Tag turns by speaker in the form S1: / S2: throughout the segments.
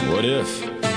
S1: What if?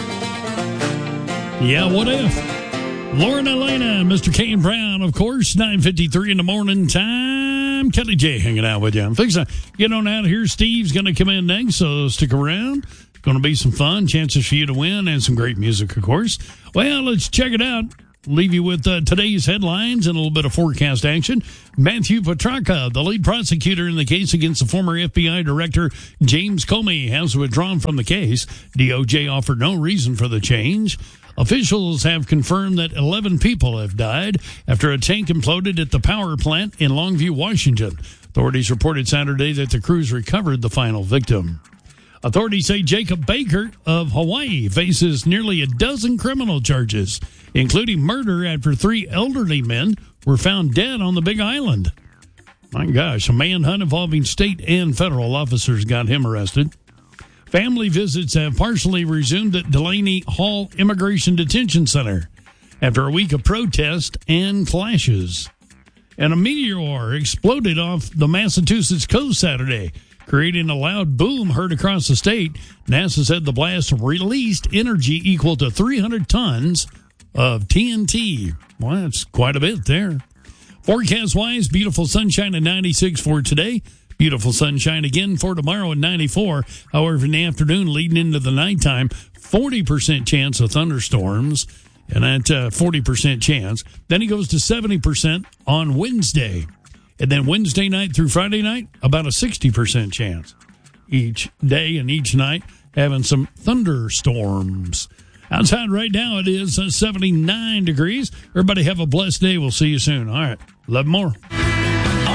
S2: Yeah, what if? Lauren Elena and Mr. Kane Brown, of course, 9:53 in the morning time. Kelly J hanging out with you. I'm fixing to get on out of here. Steve's going to come in next, so stick around. Going to be some fun, chances for you to win, and some great music, of course. Well, let's check it out. Leave you with today's headlines and a little bit of forecast action. Matthew Petrarca, the lead prosecutor in the case against the former FBI director James Comey, has withdrawn from the case. DOJ offered no reason for the change. Officials have confirmed that 11 people have died after a tank imploded at the power plant in Longview, Washington. Authorities reported Saturday that the crews recovered the final victim. Authorities say Jacob Baker of Hawaii faces nearly a dozen criminal charges, including murder after 3 elderly men were found dead on the Big Island. My gosh, a manhunt involving state and federal officers got him arrested. Family visits have partially resumed at Delaney Hall Immigration Detention Center after a week of protest and clashes. And a meteor exploded off the Massachusetts coast Saturday, creating a loud boom heard across the state. NASA said the blast released energy equal to 300 tons of TNT. Well, that's quite a bit there. Forecast-wise, beautiful sunshine at 96 for today. Beautiful sunshine again for tomorrow at 94. However, in the afternoon leading into the nighttime, 40% chance of thunderstorms, and that 40% chance. Then it goes to 70% on Wednesday. And then Wednesday night through Friday night, about a 60% chance each day and each night having some thunderstorms. Outside right now, it is 79 degrees. Everybody have a blessed day. We'll see you soon. All right. Love more.